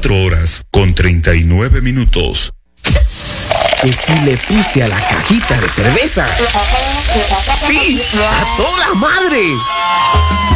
4 horas con 39 minutos. Que si le puse a la cajita de cerveza. ¡Sí! ¡A toda madre!